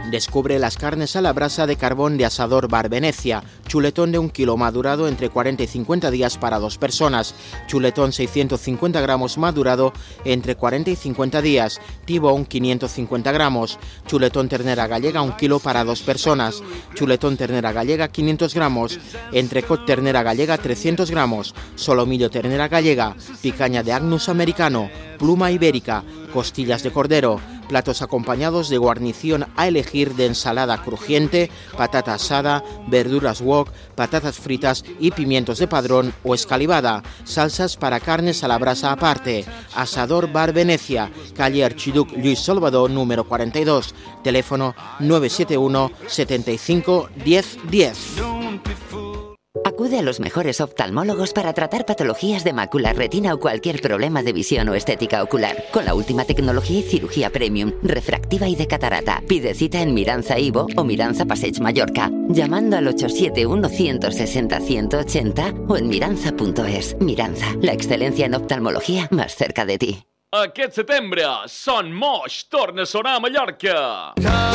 Descubre las carnes a la brasa de carbón de Asador Bar Venecia. Chuletón de 1 kilo madurado entre 40 y 50 días para 2 personas. Chuletón 650 gramos madurado entre 40 y 50 días. Tibón 550 gramos. Chuletón ternera gallega 1 kilo para 2 personas. Chuletón ternera gallega 500 gramos. Entrecot ternera gallega 300 gramos. Solomillo ternera gallega. Picaña de Agnus americano. Pluma ibérica. Costillas de cordero. Platos acompañados de guarnición a elegir de ensalada crujiente, patata asada, verduras wok, patatas fritas y pimientos de padrón o escalivada. Salsas para carnes a la brasa aparte. Asador Bar Venecia, calle Archiduc Luis Salvador, número 42. Teléfono 971 75 10 10. Acude a los mejores oftalmólogos para tratar patologías de mácula, retina o cualquier problema de visión o estética ocular. Con la última tecnología y cirugía premium, refractiva y de catarata. Pide cita en Miranza Ivo o Miranza Passeig Mallorca, llamando al 871-160-180 o en miranza.es. Miranza, la excelencia en oftalmología más cerca de ti. Aquest setembre, Son Moix torna a sonar a Mallorca.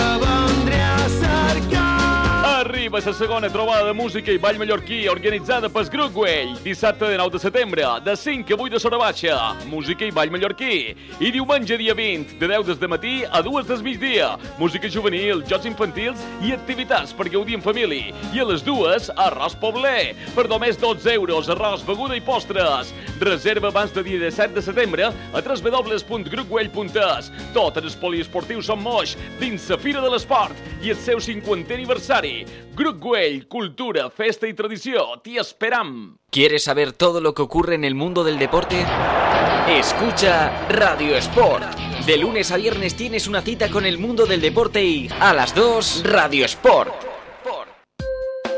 Arriba la segona trobada de música i ball mallorquí organitzada pel Grup Güell. Dissabte de 9 de setembre, de 5 a 8 de Sora Baixa, música i ball mallorquí. I diumenge dia 20, de 10 del matí a 2 del migdia, música juvenil, jocs infantils i activitats per gaudir en família. I a les 2, arròs pobler. Per només 12 euros, arròs, beguda i postres. Reserva abans del dia 17 de setembre a www.grupguell.es. Tot en el poliesportiu Son Moix, dins la Fira de l'Esport i el seu 50è aniversari. Grup Güell, cultura, festa y tradición. ¡Te esperam! ¿Quieres saber todo lo que ocurre en el mundo del deporte? Escucha Radio Sport. De lunes a viernes tienes una cita con el mundo del deporte y a las 2, Radio Sport.